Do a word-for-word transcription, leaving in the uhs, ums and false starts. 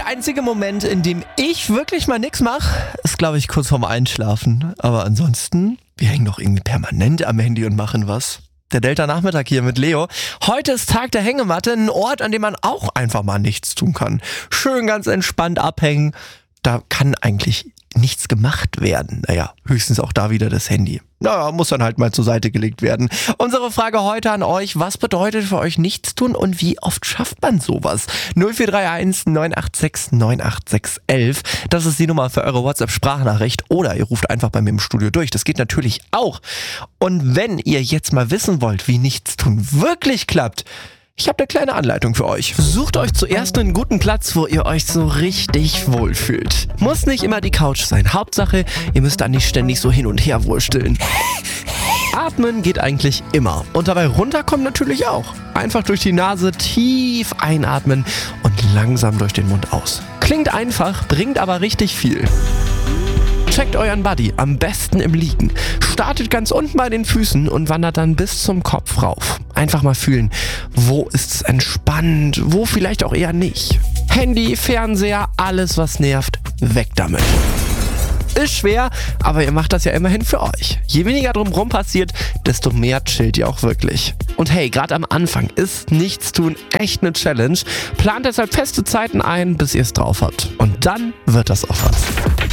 Der einzige Moment, in dem ich wirklich mal nichts mache, ist, glaube ich, kurz vorm Einschlafen. Aber ansonsten, wir hängen doch irgendwie permanent am Handy und machen was. Der Delta-Nachmittag hier mit Leo. Heute ist Tag der Hängematte, ein Ort, an dem man auch einfach mal nichts tun kann. Schön ganz entspannt abhängen. Da kann eigentlich nichts gemacht werden. Naja, höchstens auch da wieder das Handy. Naja, muss dann halt mal zur Seite gelegt werden. Unsere Frage heute an euch: Was bedeutet für euch nichts tun und wie oft schafft man sowas? null vier drei eins neun acht sechs neun acht sechs eins. Das ist die Nummer für eure WhatsApp-Sprachnachricht. Oder ihr ruft einfach bei mir im Studio durch. Das geht natürlich auch. Und wenn ihr jetzt mal wissen wollt, wie nichts tun wirklich klappt, ich habe eine kleine Anleitung für euch. Sucht euch zuerst einen guten Platz, wo ihr euch so richtig wohlfühlt. Muss nicht immer die Couch sein. Hauptsache, ihr müsst da nicht ständig so hin und her wursteln. Atmen geht eigentlich immer. Und dabei runterkommen natürlich auch. Einfach durch die Nase tief einatmen und langsam durch den Mund aus. Klingt einfach, bringt aber richtig viel. Checkt euren Buddy, am besten im Liegen. Startet ganz unten bei den Füßen und wandert dann bis zum Kopf rauf. Einfach mal fühlen, wo ist es entspannt, wo vielleicht auch eher nicht. Handy, Fernseher, alles was nervt, weg damit. Ist schwer, aber ihr macht das ja immerhin für euch. Je weniger drumherum passiert, desto mehr chillt ihr auch wirklich. Und hey, gerade am Anfang ist Nichtstun echt eine Challenge. Plant deshalb feste Zeiten ein, bis ihr es drauf habt. Und dann wird das auch was.